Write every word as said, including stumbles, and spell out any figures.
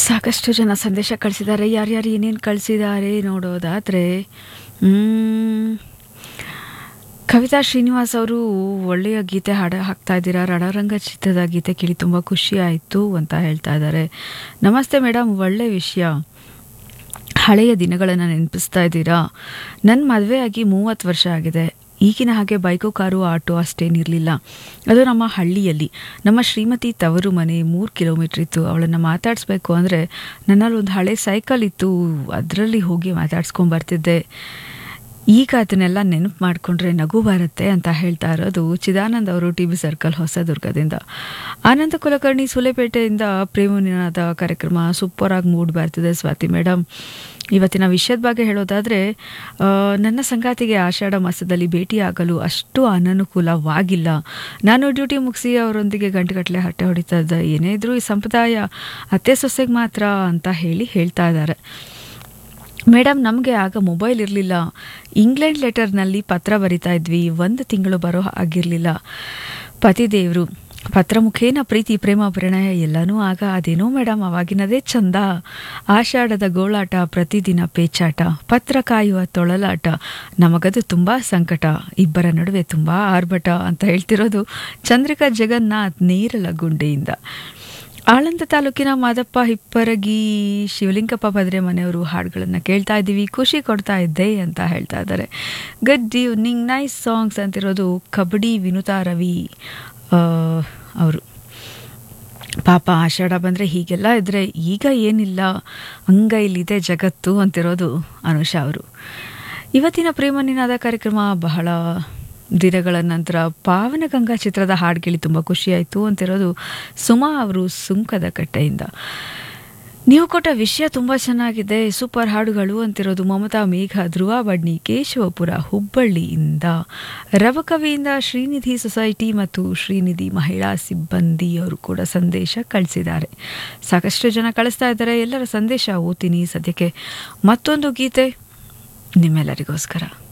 ಸಾಕಷ್ಟು ಜನ ಸಂದೇಶ ಕಳಿಸಿದ್ದಾರೆ. ಯಾರ್ಯಾರು ಏನೇನು ಕಳಿಸಿದ್ದಾರೆ ನೋಡೋದಾದರೆ, ಕವಿತಾ ಶ್ರೀನಿವಾಸ್ ಅವರು ಒಳ್ಳೆಯ ಗೀತೆ ಹಾಡು ಹಾಕ್ತಾ ಇದ್ದೀರಾ, ರಣರಂಗ ಚಿತ್ರದ ಗೀತೆ ಕೇಳಿ ತುಂಬ ಖುಷಿ ಆಯಿತು ಅಂತ ಹೇಳ್ತಾ ಇದ್ದಾರೆ. ನಮಸ್ತೆ ಮೇಡಮ್, ಒಳ್ಳೆ ವಿಷಯ, ಹಳೆಯ ದಿನಗಳನ್ನು ನೆನಪಿಸ್ತಾ ಇದ್ದೀರಾ. ನನ್ನ ಮದುವೆ ಆಗಿ ಮೂವತ್ತು ವರ್ಷ ಆಗಿದೆ. ಈಗಿನ ಹಾಗೆ ಬೈಕು ಕಾರು ಆಟೋ ಅಷ್ಟೇನಿರಲಿಲ್ಲ. ಅದು ನಮ್ಮ ಹಳ್ಳಿಯಲ್ಲಿ. ನಮ್ಮ ಶ್ರೀಮತಿ ತವರು ಮನೆ ಮೂರು ಕಿಲೋಮೀಟ್ರ್ ಇತ್ತು. ಅವಳನ್ನು ಮಾತಾಡಿಸ್ಬೇಕು ಅಂದರೆ ನನ್ನಲ್ಲಿ ಒಂದು ಹಳೆ ಸೈಕಲ್ ಇತ್ತು, ಅದರಲ್ಲಿ ಹೋಗಿ ಮಾತಾಡ್ಸ್ಕೊಂಬರ್ತಿದ್ದೆ. ಈಗ ಅದನ್ನೆಲ್ಲ ನೆನಪು ಮಾಡಿಕೊಂಡ್ರೆ ನಗು ಬರುತ್ತೆ ಅಂತ ಹೇಳ್ತಾ ಇರೋದು ಚಿದಾನಂದ್ ಅವರು, ಟಿ ಬಿ ಸರ್ಕಲ್, ಹೊಸದುರ್ಗದಿಂದ. ಆನಂದ ಕುಲಕರ್ಣಿ ಸುಲೆಪೇಟೆಯಿಂದ ಪ್ರೇಮನಿನಾದ ಕಾರ್ಯಕ್ರಮ ಸೂಪರಾಗಿ ಮೂಡ್ ಬರ್ತಿದೆ ಸ್ವಾತಿ ಮೇಡಮ್. ಇವತ್ತಿನ ವಿಷಯದ ಬಗ್ಗೆ ಹೇಳೋದಾದರೆ, ನನ್ನ ಸಂಗಾತಿಗೆ ಆಷಾಢ ಮಾಸದಲ್ಲಿ ಭೇಟಿಯಾಗಲು ಅಷ್ಟು ಅನನುಕೂಲವಾಗಿಲ್ಲ. ನಾನು ಡ್ಯೂಟಿ ಮುಗಿಸಿ ಅವರೊಂದಿಗೆ ಗಂಟೆಗಟ್ಟಲೆ ಹರಟೆ ಹೊಡಿತಾ ಇದ್ದೆ. ಏನೇ ಇದ್ರೂ ಈ ಸಂಪ್ರದಾಯ ಅತ್ತೆ ಸೊಸೆಗೆ ಮಾತ್ರ ಅಂತ ಹೇಳಿ ಹೇಳ್ತಾ ಇದ್ದಾರೆ. ಮೇಡಮ್, ನಮಗೆ ಆಗ ಮೊಬೈಲ್ ಇರಲಿಲ್ಲ. ಇಂಗ್ಲೆಂಡ್ ಲೆಟರ್ನಲ್ಲಿ ಪತ್ರ ಬರಿತಾ ಇದ್ವಿ. ಒಂದು ತಿಂಗಳು ಬರೋ ಆಗಿರಲಿಲ್ಲ. ಪತಿದೇವರು ಪತ್ರ ಮುಖೇನ ಪ್ರೀತಿ ಪ್ರೇಮ ಪ್ರಣಯ ಎಲ್ಲನೂ ಆಗ ಅದೇನೋ ಮೇಡಮ್ ಅವಾಗಿನದೇ ಚಂದ. ಆಷಾಢದ ಗೋಳಾಟ, ಪ್ರತಿದಿನ ಪೇಚಾಟ, ಪತ್ರ ಕಾಯುವ ತೊಳಲಾಟ, ನಮಗದು ತುಂಬ ಸಂಕಟ, ಇಬ್ಬರ ನಡುವೆ ತುಂಬ ಆರ್ಭಟ ಅಂತ ಹೇಳ್ತಿರೋದು ಚಂದ್ರಿಕಾ ಜಗನ್ನಾಥ್ ನೇರಲಗುಂಡೆಯಿಂದ. ಆಳಂದ ತಾಲೂಕಿನ ಮಾದಪ್ಪ ಹಿಪ್ಪರಗಿ ಶಿವಲಿಂಗಪ್ಪ ಭದ್ರೆ ಮನೆಯವರು ಹಾಡುಗಳನ್ನು ಕೇಳ್ತಾ ಇದ್ದೀವಿ, ಖುಷಿ ಕೊಡ್ತಾ ಇದ್ದೆ ಅಂತ ಹೇಳ್ತಾ ಇದ್ದಾರೆ. Good evening, nice songs ಅಂತಿರೋದು kabaddi Vinutha Ravi ಅವರು. ಪಾಪ ಆಷಾಢ ಬಂದರೆ ಹೀಗೆಲ್ಲ ಇದ್ದರೆ ಈಗ ಏನಿಲ್ಲ, ಅಂಗೈಲಿದೆ ಜಗತ್ತು ಅಂತಿರೋದು ಅನುಷಾ ಅವರು. ಇವತ್ತಿನ ಪ್ರೇಮನಿನಾದ ಕಾರ್ಯಕ್ರಮ ಬಹಳ ದಿನಗಳ ನಂತರ ಪಾವನಗಂಗಾ ಚಿತ್ರದ ಹಾಡು ಕೇಳಿ ತುಂಬ ಖುಷಿಯಾಯಿತು ಅಂತಿರೋದು ಸುಮಾ ಅವರು, ಸುಂಕದ ಕಟ್ಟೆಯಿಂದ. ನೀವು ಕೊಟ್ಟ ವಿಷಯ ತುಂಬ ಚೆನ್ನಾಗಿದೆ, ಸೂಪರ್ ಹಾಡುಗಳು ಅಂತಿರೋದು ಮಮತಾ ಮೇಘ, ಧ್ರುವ ಬಡ್ನಿ, ಕೇಶವಪುರ, ಹುಬ್ಬಳ್ಳಿಯಿಂದ. ರವಕವಿಯಿಂದ ಶ್ರೀನಿಧಿ ಸೊಸೈಟಿ ಮತ್ತು ಶ್ರೀನಿಧಿ ಮಹಿಳಾ ಸಿಬ್ಬಂದಿಯವರು ಕೂಡ ಸಂದೇಶ ಕಳಿಸಿದ್ದಾರೆ. ಸಾಕಷ್ಟು ಜನ ಕಳಿಸ್ತಾ ಇದ್ದಾರೆ. ಎಲ್ಲರ ಸಂದೇಶ ಓದ್ತೀನಿ. ಸದ್ಯಕ್ಕೆ ಮತ್ತೊಂದು ಗೀತೆ ನಿಮ್ಮೆಲ್ಲರಿಗೋಸ್ಕರ.